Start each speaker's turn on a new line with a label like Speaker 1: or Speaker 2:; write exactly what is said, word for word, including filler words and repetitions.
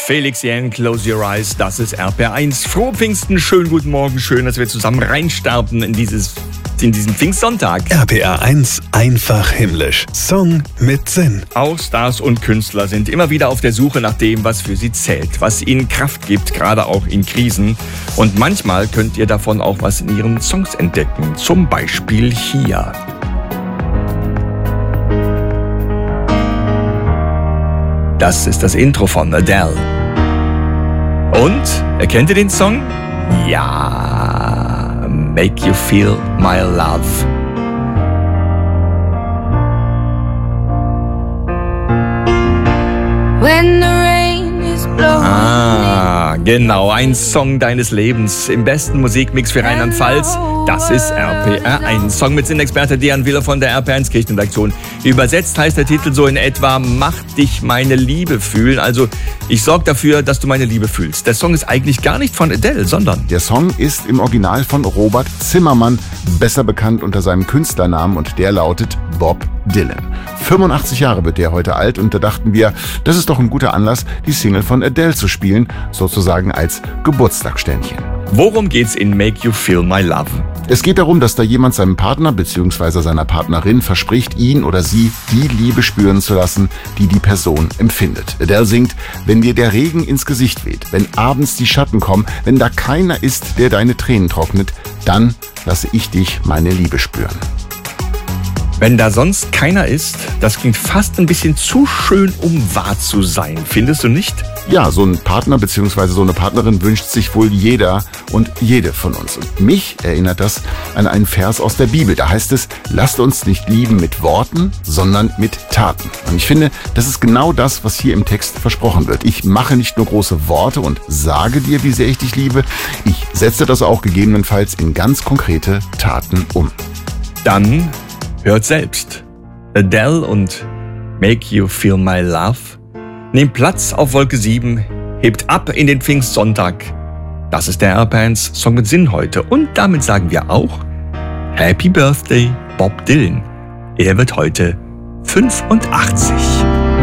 Speaker 1: Felix Jähn, Close Your Eyes, das ist R P R eins. Frohe Pfingsten, schönen guten Morgen, schön, dass wir zusammen reinstarten in, dieses, in diesen Pfingstsonntag.
Speaker 2: R P R eins, einfach himmlisch. Song mit Sinn.
Speaker 1: Auch Stars und Künstler sind immer wieder auf der Suche nach dem, was für sie zählt, was ihnen Kraft gibt, gerade auch in Krisen. Und manchmal könnt ihr davon auch was in ihren Songs entdecken, zum Beispiel hier. Das ist das Intro von Adele. Und, erkennt ihr den Song? Ja, Make You Feel My Love.
Speaker 3: When the rain is blowing.
Speaker 1: Ah, genau, ein Song deines Lebens. Im besten Musikmix für Rheinland-Pfalz. Das ist R P R eins. Song mit Sinnexperte Dejan Willer von der R P R eins Kirchenredaktion. Übersetzt heißt der Titel so in etwa: Mach dich meine Liebe fühlen. Also, ich sorge dafür, dass du meine Liebe fühlst. Der Song ist eigentlich gar nicht von Adele, sondern...
Speaker 4: Der Song ist im Original von Robert Zimmermann, besser bekannt unter seinem Künstlernamen, und der lautet Bob Dylan. fünfundachtzig Jahre wird der heute alt, und da dachten wir, das ist doch ein guter Anlass, die Single von Adele zu spielen, sozusagen als Geburtstagsständchen.
Speaker 1: Worum geht's in Make You Feel My Love?
Speaker 4: Es geht darum, dass da jemand seinem Partner bzw. seiner Partnerin verspricht, ihn oder sie die Liebe spüren zu lassen, die die Person empfindet. Adele singt: Wenn dir der Regen ins Gesicht weht, wenn abends die Schatten kommen, wenn da keiner ist, der deine Tränen trocknet, dann lasse ich dich meine Liebe spüren.
Speaker 1: Wenn da sonst keiner ist, das klingt fast ein bisschen zu schön, um wahr zu sein. Findest du nicht?
Speaker 4: Ja, so ein Partner bzw. so eine Partnerin wünscht sich wohl jeder und jede von uns. Und mich erinnert das an einen Vers aus der Bibel. Da heißt es: Lasst uns nicht lieben mit Worten, sondern mit Taten. Und ich finde, das ist genau das, was hier im Text versprochen wird. Ich mache nicht nur große Worte und sage dir, wie sehr ich dich liebe. Ich setze das auch gegebenenfalls in ganz konkrete Taten um.
Speaker 1: Dann hört selbst. Adele und Make You Feel My Love. Nehmt Platz auf Wolke sieben, hebt ab in den Pfingstsonntag. Das ist der R P R eins Song mit Sinn heute. Und damit sagen wir auch Happy Birthday, Bob Dylan. Er wird heute fünfundachtzig.